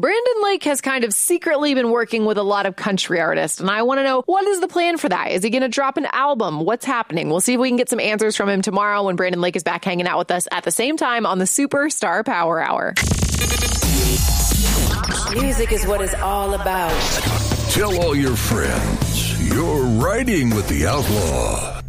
Brandon Lake has kind of secretly been working with a lot of country artists, and I want to know, what is the plan for that? Is he going to drop an album? What's happening? We'll see if we can get some answers from him tomorrow when Brandon Lake is back hanging out with us at the same time on the Superstar Power Hour. Music is what it's all about. Tell all your friends you're riding with the outlaw.